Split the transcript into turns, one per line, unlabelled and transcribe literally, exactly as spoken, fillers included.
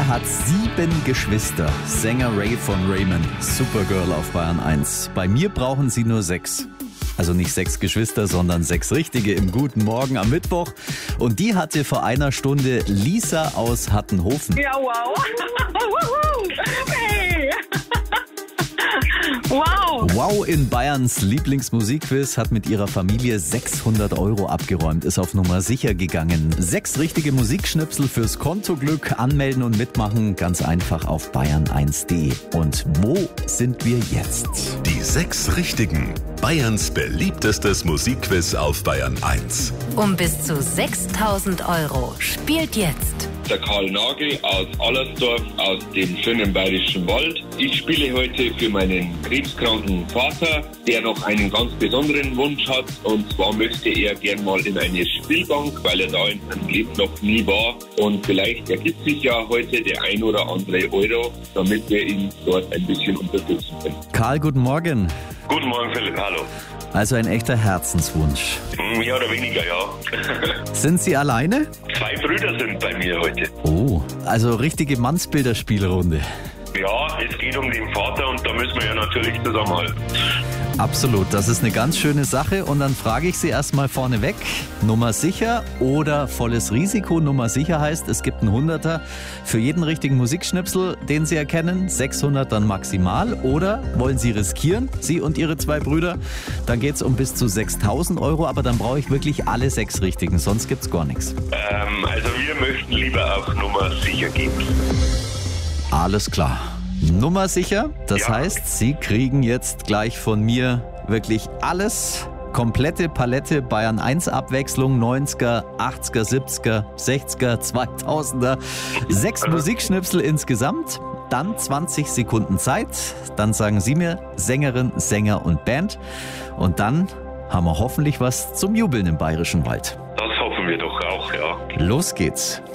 Er hat sieben Geschwister. Sänger Ray von Raymond. Supergirl auf Bayern eins. Bei mir brauchen sie nur sechs. Also nicht sechs Geschwister, sondern sechs richtige im Guten Morgen am Mittwoch. Und die hatte vor einer Stunde Lisa aus Hattenhofen.
Ja, wow. Hey. Wow.
Wow in Bayerns Lieblingsmusikquiz, hat mit ihrer Familie sechshundert Euro abgeräumt, ist auf Nummer sicher gegangen. Sechs richtige Musikschnipsel fürs Kontoglück, anmelden und mitmachen, ganz einfach auf bayern eins punkt de. Und wo sind wir jetzt?
Die sechs Richtigen. Bayerns beliebtestes Musikquiz auf Bayern eins.
Um bis zu sechstausend Euro. Spielt jetzt
der Karl Nagel aus Allersdorf aus dem schönen Bayerischen Wald. Ich spiele heute für meinen krebskranken Vater, der noch einen ganz besonderen Wunsch hat. Und zwar möchte er gern mal in eine Spielbank, weil er da in seinem Leben noch nie war. Und vielleicht ergibt sich ja heute der ein oder andere Euro, damit wir ihn dort ein bisschen unterstützen können.
Karl, guten Morgen.
Guten Morgen, Philipp. Hallo.
Also ein echter Herzenswunsch.
Mehr oder weniger, ja.
Sind Sie alleine?
Zwei Brüder sind bei mir heute.
Oh, also richtige Mannsbilderspielrunde.
Ja, es geht um den Vater und da müssen wir ja natürlich zusammenhalten.
Absolut, das ist eine ganz schöne Sache. Und dann frage ich Sie erstmal vorneweg, Nummer sicher oder volles Risiko? Nummer sicher heißt, es gibt einen Hunderter für jeden richtigen Musikschnipsel, den Sie erkennen, sechshundert dann maximal. Oder wollen Sie riskieren, Sie und Ihre zwei Brüder? Dann geht es um bis zu sechstausend Euro, aber dann brauche ich wirklich alle sechs richtigen, sonst gibt es gar nichts.
Ähm, also wir möchten lieber auf Nummer sicher gehen.
Alles klar. Nummer sicher, das
ja.
heißt, Sie kriegen jetzt gleich von mir wirklich alles, komplette Palette Bayern eins Abwechslung, neunziger, achtziger, siebziger, sechziger, zweitausender, sechs Musikschnipsel insgesamt, dann zwanzig Sekunden Zeit, dann sagen Sie mir Sängerin, Sänger und Band und dann haben wir hoffentlich was zum Jubeln im Bayerischen Wald.
Das hoffen wir doch auch, ja.
Los geht's.